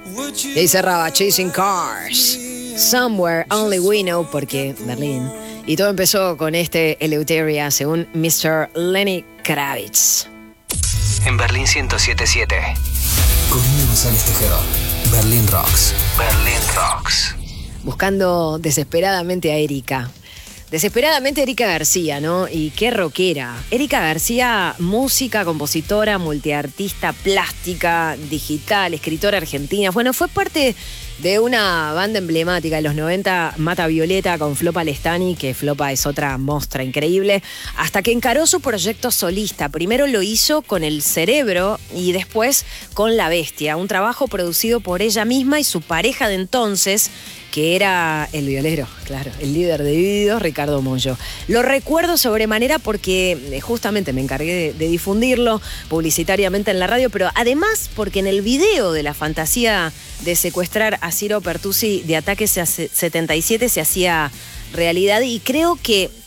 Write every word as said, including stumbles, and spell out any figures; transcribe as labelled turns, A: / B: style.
A: Y cerraba Chasing Cars, Somewhere Only We Know, porque Berlín. Y todo empezó con este Eleuteria, según mister Lenny Kravitz.
B: En Berlín ciento siete punto siete.
C: Corina González Tejero. Berlín Rocks.
B: Berlín Rocks.
A: Buscando desesperadamente a Erika. Desesperadamente Erika García, ¿no? Y qué rockera. Erika García, música, compositora, multiartista, plástica, digital, escritora argentina. Bueno, fue parte de una banda emblemática de los noventa, Mata Violeta, con Flopa Lestani, que Flopa es otra mostra increíble, hasta que encaró su proyecto solista. Primero lo hizo con El Cerebro y después con La Bestia, un trabajo producido por ella misma y su pareja de entonces, que era el violero, claro, el líder de Divididos, Ricardo Mollo. Lo recuerdo sobremanera porque justamente me encargué de, de difundirlo publicitariamente en la radio, pero además porque en el video de la fantasía de secuestrar a Ciro Pertusi de Ataque setenta y siete se hacía realidad, y creo que